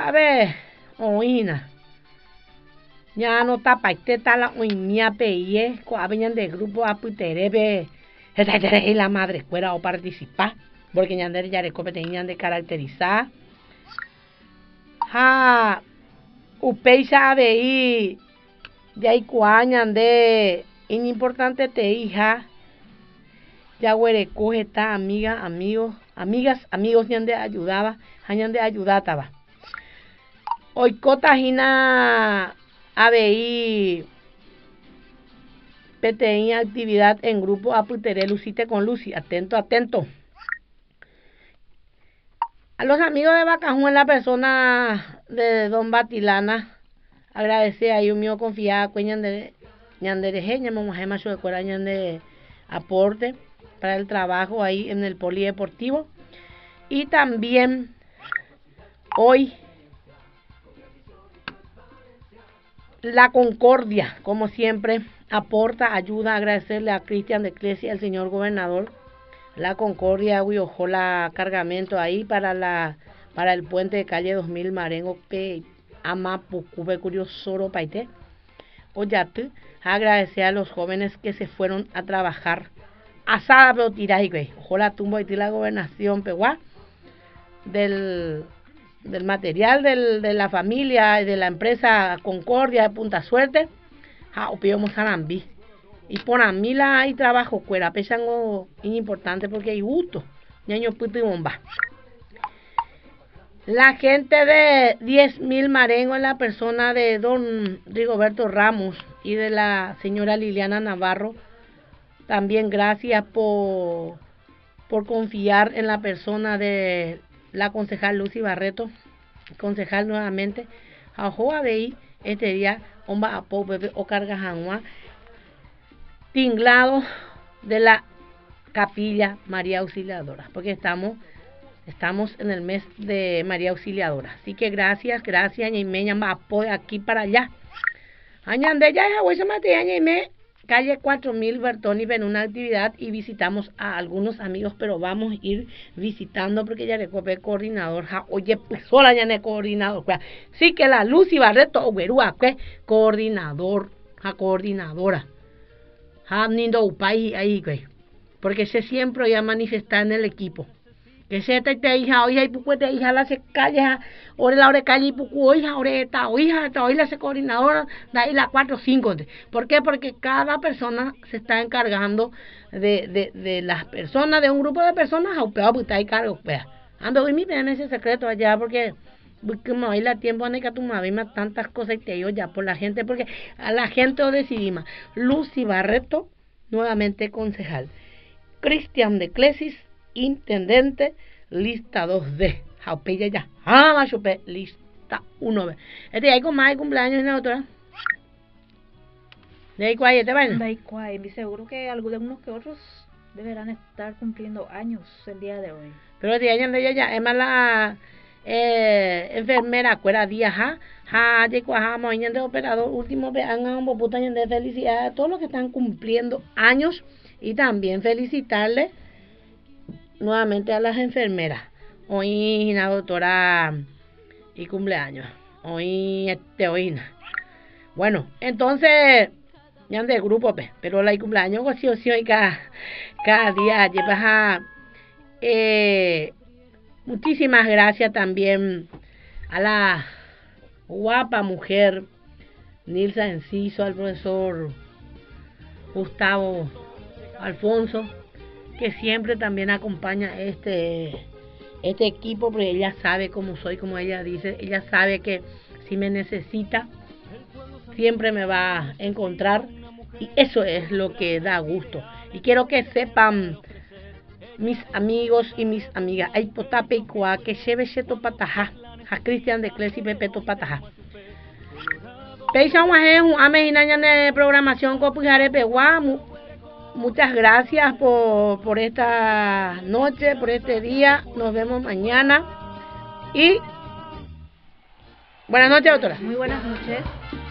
Kuabe, oína. Ya no tapa este tala oinia peye, kuabe de grupo aputerebe. Esta es la madre escuela o participar, porque ñander ya tenían de caracterizar. Ha, upeisa abei, ya ikuañan de importante te hija. Ya huerecoge esta amiga, amigos ñan de ayudaba, hañan de ayudátaba. Hoy cotajina abei PTI actividad en grupo aputeré Lucite con Lucy, atento, atento. A los amigos de Bacajún en la persona de Don Batilana, agradecer a ellos mío confiada cueñan de ñandereje, ñamamajema su escuela ñan de aporte para el trabajo ahí en el polideportivo. Y también hoy la Concordia, como siempre, aporta, ayuda, agradecerle a Cristian de Clesia, el señor gobernador. La Concordia, ojo, la cargamento ahí para el puente de calle 2000 Marengo, que ama Pucube Curiosoro Paite. Oyate, agradecer a los jóvenes que se fueron a trabajar. Asada, pero tiráis, güey. Ojo, la tumba y la gobernación, peguá, del material de la familia y de la empresa Concordia de Punta Suerte. Ja, opíamos Sarambí. Y por a mí la hay trabajo, cuera, pesan importante porque hay gusto. Ñaño puto y bomba. La gente de 10.000 Marengo en la persona de don Rigoberto Ramos y de la señora Liliana Navarro, también gracias por confiar en la persona de la concejal Lucy Barreto, concejal nuevamente. Ajoa de ahí este día, omba a po bebé o carga janua, tinglado de la capilla María Auxiliadora, porque estamos en el mes de María Auxiliadora. Así que gracias, ñaimeña, ma apoyo aquí para allá. Añande ya esa huesa materia, ñaime, calle 4000 Bertoni, ven una actividad y visitamos a algunos amigos, pero vamos a ir visitando porque ya recope coordinador, ja, oye, pues sola ya ne coordinador, pues. Sí que la Lucy Barreto, oberúa, que coordinador, ja, coordinadora. Ja, nindo upay ahí, güey. Porque se siempre ya manifestar en el equipo. Que se te hija, oye, y puque te hija la se calle, ore la ore calle y puku, hija, ore esta, hoy la se coordinadora, de ahí la 4 5. ¿Por qué? Porque cada persona se está encargando de las personas, de un grupo de personas, a peor, pues está ahí cargo, pues. Ando, y mi en ese secreto allá, porque como hay la tiempo en que tu madre tantas cosas y te digo ya por la gente, porque a la gente lo decidimos. Lucy Barreto, nuevamente concejal. Cristian de Clesis, intendente, lista 2D. Jaupeya ya. Machupe, lista 1B. Este hay con más de cumpleaños en la otra. ¿De ahí cuál te van? De ahí cuál, me seguro que algunos que otros deberán estar cumpliendo años el día de hoy. Pero de ella es más la enfermera, cuera día, de cuajamo, de operador, último vean a un poputa de felicidad a todos los que están cumpliendo años y también felicitarle nuevamente a las enfermeras. Hoy la doctora y cumpleaños. Hoy bueno, entonces ya de grupo, pero la cumpleaños sí o sí hoy cada día lleva muchísimas gracias también a la guapa mujer Nilsa Enciso, al profesor Gustavo Alfonso, que siempre también acompaña este equipo, porque ella sabe cómo soy, como ella dice, ella sabe que si me necesita siempre me va a encontrar y eso es lo que da gusto. Y quiero que sepan mis amigos y mis amigas, hay potape y cua que lleve cheto pataja, a Cristian de Clesi Pepeto pataja. Peisa un amejinaña de programación copujare peguá. Muchas gracias por esta noche, por este día. Nos vemos mañana. Y buenas noches, doctora. Muy buenas noches.